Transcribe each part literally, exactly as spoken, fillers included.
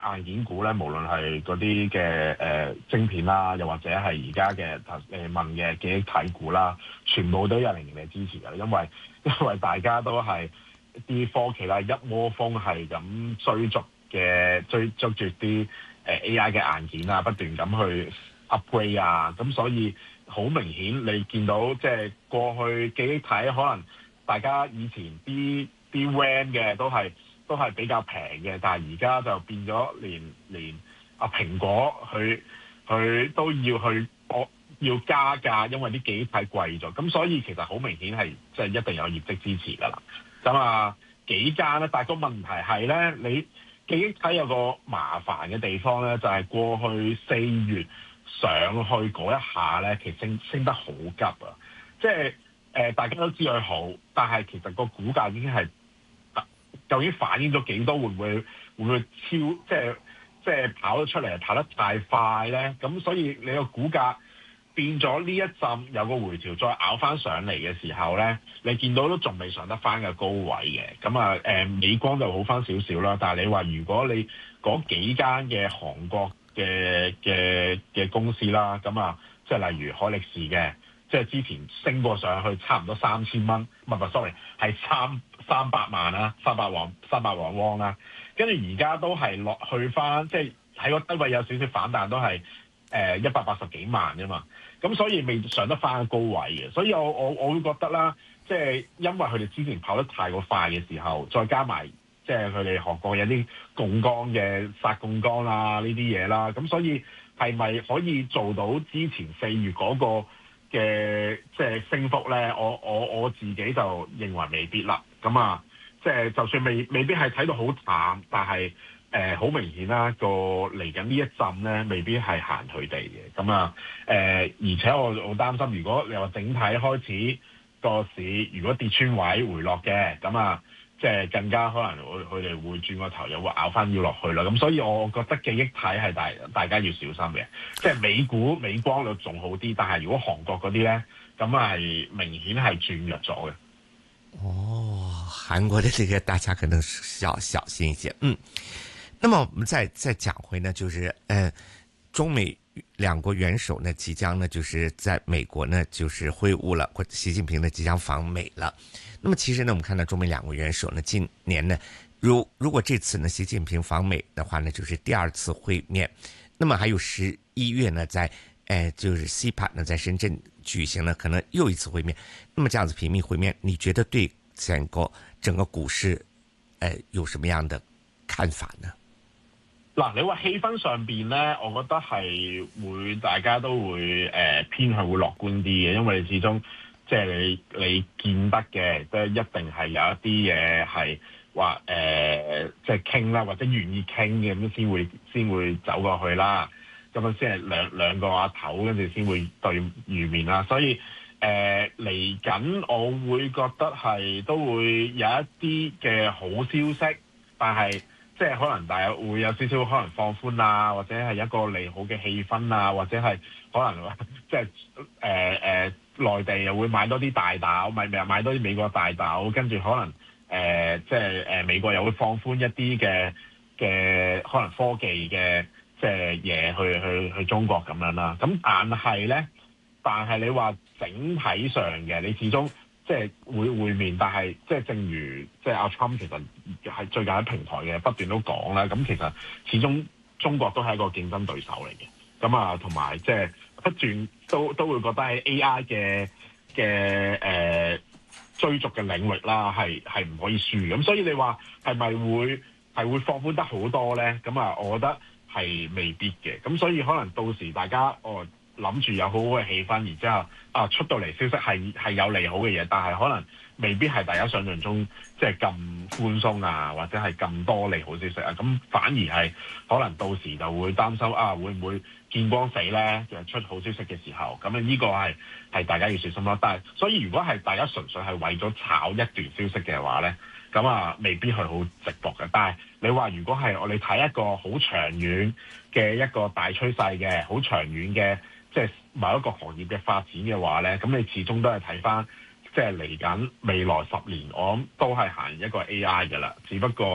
硬件股咧，無論係嗰啲嘅誒晶片啦，又或者係而家嘅誒問嘅記憶體股啦，全部都有零零嘅支持嘅，因為因為大家都係啲科技啦，一窩蜂係咁追逐嘅追追住啲誒 A I 嘅硬件啊，不斷咁去 upgrade 啊，咁所以好明顯你見到即係過去記憶體可能大家以前啲啲 RAM 嘅都係。都係比較平嘅，但係而家就變咗連連啊蘋果佢佢都要去我要加價，因為啲記憶體貴咗，咁所以其實好明顯係即係一定有業績支持㗎啦。咁啊幾間咧，但係個問題係咧，你記憶體有個麻煩嘅地方咧，就係、是、過去四月上去嗰一下咧，其實升升得好急啊！即係誒、呃、大家都知佢好，但係其實個股價已經係。究竟反映咗幾多？會唔會會唔會超？即係即係跑得出嚟，跑得太快咧？咁所以你個股價變咗呢一陣有個回調，再咬翻上嚟嘅時候咧，你見到都仲未上得翻嘅高位嘅。咁啊誒，美光就好翻少少啦。但係你話如果你嗰幾間嘅韓國嘅嘅嘅公司啦，咁啊，即係例如海力士嘅。即係之前升過上去差唔多三千蚊，唔係唔係，sorry，係三三百萬啦，三百王三百王汪啦，跟住而家都係落去翻，即係喺個低位有少少反彈，都係誒一百八十幾萬啫嘛，咁所以未上得翻個高位嘅，所以我我我會覺得啦，即係因為佢哋之前跑得太過快嘅時候，再加埋即係佢哋學過有啲槓桿嘅殺槓桿啦呢啲嘢啦，咁所以係咪可以做到之前四月嗰個嘅即係升幅咧，我我我自己就認為未必啦。咁啊，即係就算未未必係睇到好淡，但係誒好明顯啦，個嚟緊呢一陣咧，未必係行佢哋嘅。咁啊誒，而且我好擔心，如果你話整體開始個市如果跌穿位回落嘅，咁啊。即係更加可能佢佢哋會轉個頭又會咬翻腰落去啦，咁所以我覺得記憶體係大大家要小心嘅。即係美股美光就仲好啲，但係如果韓國嗰啲咧，咁係明顯係轉弱咗嘅。 哦，韓國的這個大家可能要小心一些。嗯，那麼我們再再講回呢，就是呃，中美兩國元首呢即將呢就是在美國呢就是會晤了，或者習近平呢即將訪美了。那麼其實呢，我們看到中美兩國元首呢，今年呢，如如果這次呢，習近平訪美的話呢，就是第二次會面。那麼還有十一月呢，在呃，就是 C P A 呢，在深圳舉行呢，可能又一次會面。那麼這樣子頻密會面，你覺得對整個整個股市，呃，有什麼樣的看法呢？ 嗱，你話氣氛上邊咧，我覺得係會大家都會誒、呃、偏向會樂觀啲嘅，因為始終。即係你你見得嘅，都一定係有一啲嘢係話誒，即係傾啦，或者願意傾嘅咁先會先會走過去啦。咁樣先係兩兩個阿頭，跟住先會對遇面啦。所以誒嚟緊，呃、我會覺得係都會有一啲嘅好消息，但係即係可能大家會有少少可能放寬啊，或者係一個利好嘅氣氛啊，或者係可能即係誒誒。呃呃內地又會買多啲大豆，買買多啲美國大豆，跟住可能誒、呃，即係誒、呃、美國又會放寬一啲嘅嘅可能科技嘅即係嘢去去去中國咁樣啦。咁但係咧，但係你話整體上嘅，你始終即係會會面，但係即係正如即係阿 Trump 其實係最近喺平台嘅不斷都講啦。咁其實始終中國都係一個競爭對手嚟嘅。咁啊，同埋即係。不斷都都會覺得喺 A I 嘅嘅誒追逐嘅領域啦，係係唔可以輸。咁所以你話係咪會係會放寬得好多咧？咁啊，我覺得係未必嘅。咁所以可能到時大家哦諗住有好好嘅氣氛，然之後啊出到嚟消息係係有利好嘅嘢，但係可能未必係大家想象中即係咁寬鬆啊，或者係咁多利好消息啊。咁反而係可能到時就會擔心啊，會唔會見光死咧？就出好消息嘅時候，咁啊呢個係係大家要小心咯。但係所以如果係大家純粹係為咗炒一段消息嘅話咧，咁啊未必係好直博嘅。但係你話如果係我哋睇一個好長遠嘅一個大趨勢嘅，好長遠嘅即係某一個行業嘅發展嘅話咧，咁你始終都係睇翻即係嚟緊未來十年，我諗都係行一個 A I 嘅啦。只不過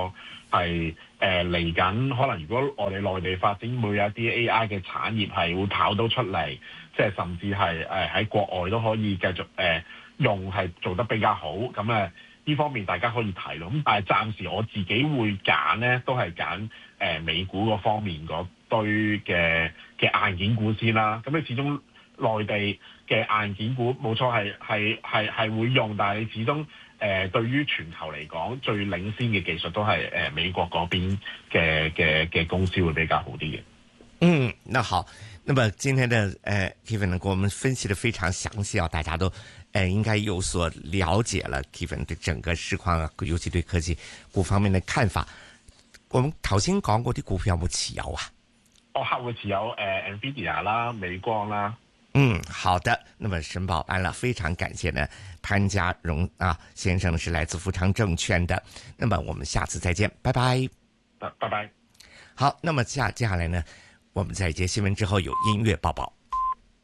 係誒嚟緊，可能如果我哋內地發展會有一啲 A I 嘅產業係會跑到出嚟，即係甚至係誒喺國外都可以繼續誒、呃、用係做得比較好。咁誒呢方面大家可以睇咯。咁但係暫時我自己會揀咧，都係揀誒美股嗰方面嗰堆嘅嘅硬件股先啦。咁你始終內地嘅硬件股冇錯係係係係會用，但係你始終誒、呃、對於全球嚟講最領先嘅技術都係誒、呃、美國嗰邊嘅嘅嘅公司會比較好啲嘅。 嗯，那好，那麼今天的呃 Kevin 呢，給我們分析得非常詳細啊，大家都呃應該有所了解了 Kevin 對整個市況啊，尤其對科技股方面的看法。我們頭先講過啲股票有冇持有啊？ 我客戶持有誒、呃、Nvidia 啦、美光啦。 嗯，好的。那麼申報完了，非常感謝呢潘家榮啊先生是來自富昌證券的。那麼我們下次再見，拜拜。 拜拜。 好，那麼下接下來呢，我們在一節新聞之後有音樂報報。